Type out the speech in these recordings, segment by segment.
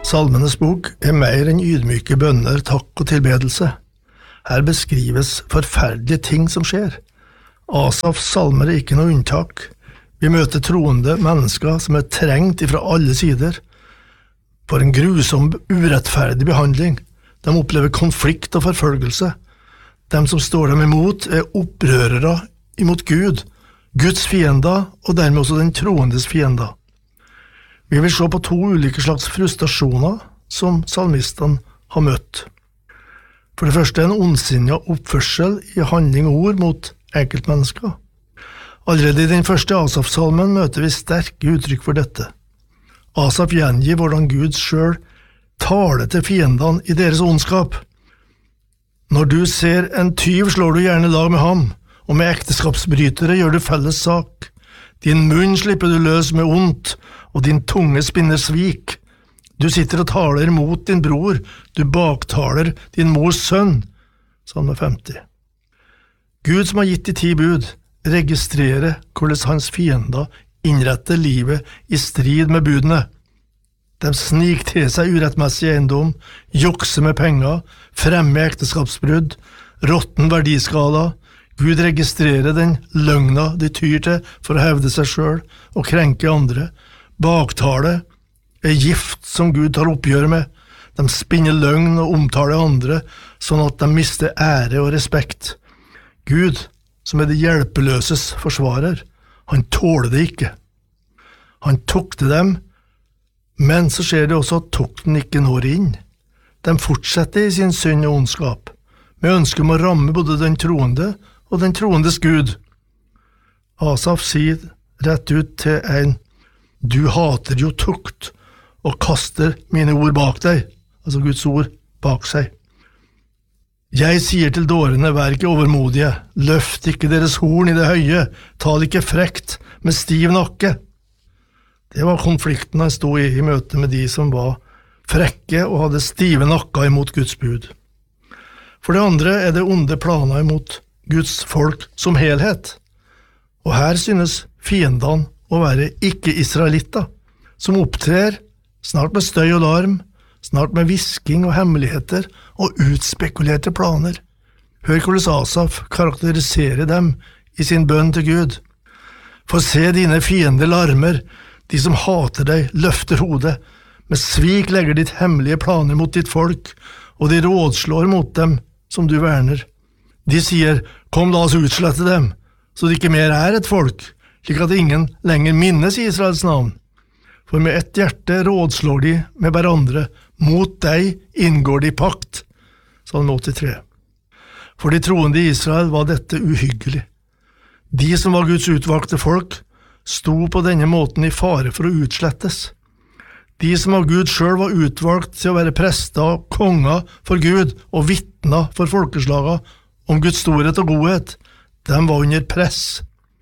Salmenes bok mer enn ydmyke bønner, takk og tilbedelse. Her beskrives forferdelige ting som skjer. Asafs salmer ikke noe unntak. Vi møter troende mennesker som trengt fra alle sider. For en grusom, urettferdig behandling. De opplever konflikt og forfølgelse. De som står dem imot opprørere imot Gud, Guds fiender og dermed også den troendes fiender. Vi vil se på to ulike slags frustrasjoner som salmisten har møtt. For det første en ondsinnet oppførsel i handling og ord mot enkeltmennesker. Allerede i den første Asaf-salmen møter vi sterke uttrykk for dette. Asaf gjengir hvordan Gud selv taler til fiendene i deres ondskap. Når du ser en tyv, slår du gjerne lag med ham, og med ekteskapsbrytere gjør du felles sak. Din munn slipper du løs med ondt, og din tunge spinner svik. Du sitter og taler mot din bror, du baktaler din mors sønn. Salme 50. Gud som har gitt de 10 bud, registrerer hvordan hans fiender innretter livet i strid med budene. De sniker til seg urettmessig eiendom, jukser med penger, fremmer ekteskapsbrudd, råtten verdiskala. Gud registrerer den løgna de tyr til for å hevde seg selv og krenke andre. Baktale gift som Gud tar oppgjør med. De spinner løgn og omtaler andre, sånn at de mister ære og respekt. Gud, som det hjelpeløses forsvarer, han tåler det ikke. Han tukter dem, men så skjer det også at tukten ikke når inn. De fortsetter i sin synd og ondskap, med ønske om å ramme både den troende og den troendes Gud. Asaf sier rett ut til en: du hater jo tukt, og kaster mine ord bak deg, altså Guds ord bak seg. Jeg sier til dårene, vær ikke overmodige, løft ikke deres horn i det høye, tal ikke frekt med stiv nakke. Det var konflikten han stod i møte med de som var frekke og hadde stive nakka imot Guds bud. For det andre det onde planer imot Guds folk som helhet, og her synes fiendene å være ikke-israelitter, som opptrer snart med støy og larm, snart med visking og hemmeligheter og utspekulerte planer. Hør hvordan Asaf karakteriserer dem i sin bønn til Gud. For se dine fiender larmer, de som hater deg løfter hodet, med svik legger ditt hemmelige planer mot ditt folk, og de rådslår mot dem som du verner. De sier, kom la oss utslette dem, så det ikke mer et folk, slik at ingen lenger minnes Israels navn. For med ett hjerte rådslår de med hverandre, mot deg inngår de pakt. Salme 83. For de troende i Israel var dette uhyggelig. De som var Guds utvalgte folk, sto på denne måten i fare for å utslettes. De som av Gud selv var utvalgt til å være prester, konger for Gud og vittner for folkeslaga om Guds storhet og godhet, de var under press.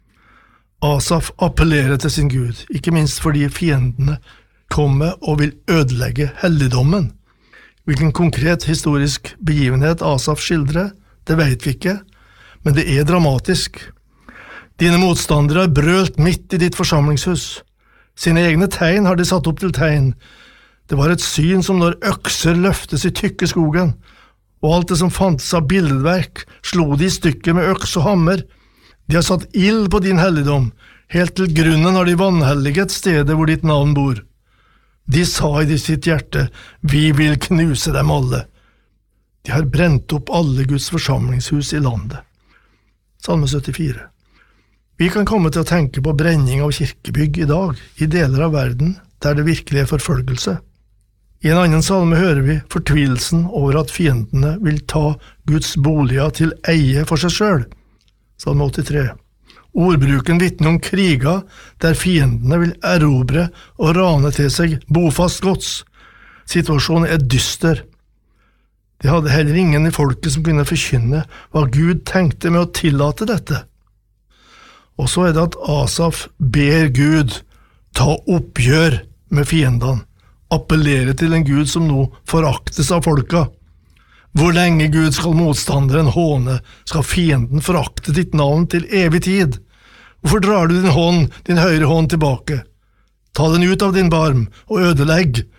Asaf appellerer til sin Gud, ikke minst fordi fiendene kommer og vil ødelegge helligdommen. Hvilken konkret historisk begivenhet Asaf skildrer, det vet vi ikke, men det dramatisk. Dine motstandere har brølt midt i ditt forsamlingshus. Sine egne tegn har de satt opp til tegn. Det var et syn som når økser løftes i tykke skogen, og alt det som fantes av billedverk slo de i stykker med øks og hammer. De har satt ild på din helligdom, helt til grunnen har de vanhelliget stedet hvor ditt navn bor. De sa i sitt hjerte, vi vil knuse dem alle. De har brent opp alle Guds forsamlingshus i landet. Salme 74. Vi kan komme til å tenke på brenning av kirkebygg i dag, i deler av verden der det virkelig forfølgelse. I en annen salme hører vi fortvilelsen over at fiendene vil ta Guds boliger til eie for seg selv. Salme 83. Ordbruken vitner om kriger der fiendene vil erobre og rane til seg bofast gods. Situasjonen dyster. De hadde heller ingen i folket som kunne forkynne hva Gud tenkte med å tillate dette. Og så det at Asaf ber Gud ta oppgjør med fiendene, appellere til en Gud som nå foraktes av folka. Hvor lenge Gud skal motstanderen håne, skal fienden forakte ditt navn til evig tid. Hvorfor drar du din høyre hånd tilbake? Ta den ut av din barm og ødelegg,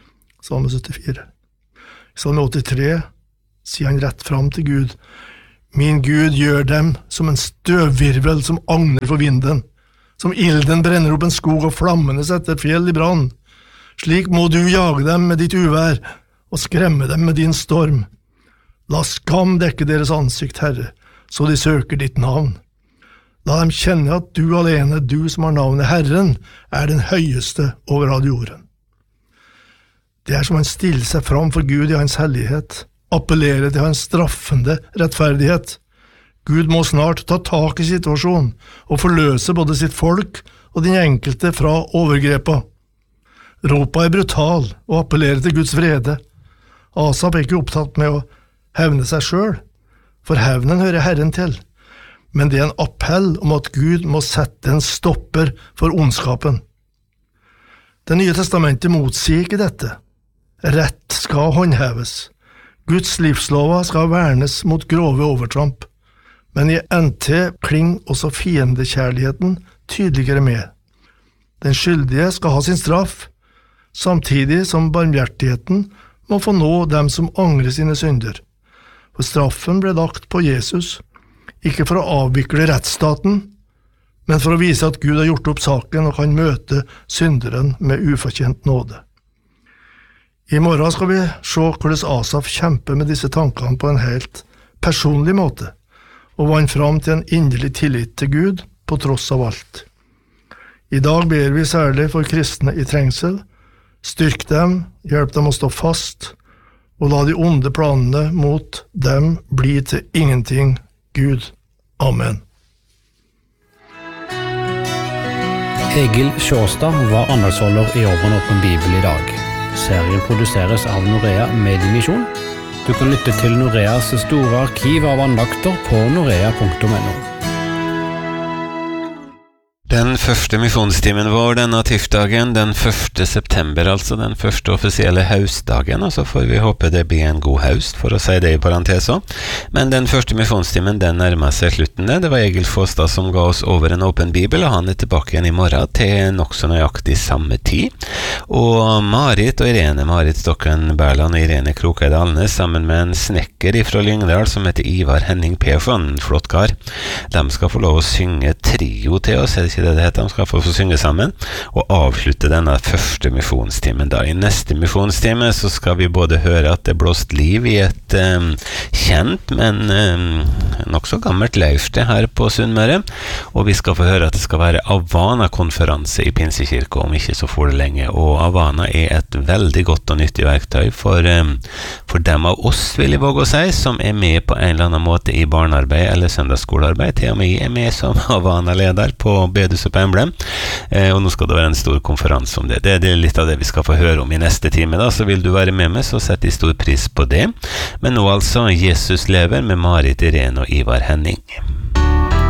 Salme 74. I Salme 83 sier han rett fram til Gud, «Min Gud gjør dem som en støvvirvel som agner for vinden, som ilden brenner opp en skog og flammene setter fjell i brann. Slik må du jage dem med ditt uvær og skremme dem med din storm. La skam dekke deres ansikt, Herre, så de søker ditt navn. La dem kjenne at du alene, du som har navnet Herren, den høyeste over all jorden.» Det som han stiller seg fram for Gud i hans hellighet, appellerer til hans straffende rettferdighet. Gud må snart ta tak i situasjonen og forløse både sitt folk og den enkelte fra overgrepa. Ropa brutal og appellerer til Guds vrede. Asaf ikke opptatt med å hevne seg selv, for hevnen hører Herren til, men det en appell om at Gud må sette en stopper for ondskapen. Det nye testamentet motsier ikke dette. Rett skal håndheves. Guds livslover skal vernes mot grove overtramp, men i NT kling også fiendekjærligheten tydeligere med. Den skyldige skal ha sin straff, samtidig som barmhjertigheten må få nå dem som angrer sine synder. For straffen ble lagt på Jesus, ikke for å avvikle rettsstaten, men for å vise at Gud har gjort opp saken og kan møte synderen med ufortjent nåde. I morgen skal vi se hvordan Asaf kjemper med disse tankene på en helt personlig måte, og vann fram til en inderlig tillit til Gud på tross av alt. I dag ber vi særlig for kristne i trengsel, styrk dem, hjelp dem å stå fast, og la de onde planene mot dem bli til ingenting, Gud. Amen. Egil Sjåstad var andagsholder i Over en åpen bibel i dag. Serien produseres av Norea Mediemisjon. Du kan lytte til Noreas store arkiv av andakter på norea.no. Den første misjonstimen vår denne tirsdagen, den 1. september, altså den første offisielle høstdagen, og så får vi håpe det blir en god høst, for å si det i parenteser. Men den første misjonstimen, den nærmer seg slutten. Det var Egil Sjåstad som ga oss Over en åpen bibel, og han tilbake igjen i morgen til nok så nøyaktig samme tid. Og Marit og Irene, Marit Stokken Berland og Irene Krokeid Alnes, sammen med en snekker fra Lyngdal som heter Ivar Henning Persson, flott kar. De skal få lov å synge trio til oss, det heter, de skal få synge sammen og avslutte denne første misjonstimen da. I neste misjonstime så skal vi både høre at det blåst liv i et kjent, men nok så gammelt leirste her på Sunnmøre, og vi skal få høre at det skal være Avana-konferanse i Pinsekirke om ikke så for det lenge, og Avana et veldig godt og nyttig verktøy for dem av oss, vil jeg våge å si, som med på en eller annen måte i barnearbeid eller søndagsskolearbeid. Til og med med som Avana-leder på Bedehuset på Emblem, og nå skal det være en stor konferanse om det. Det litt av det vi skal få høre om i neste time da, så vil du være med meg, så setter jeg stor pris på det. Men nå altså, Jesus lever med Marit, Irene og Ivar Henning.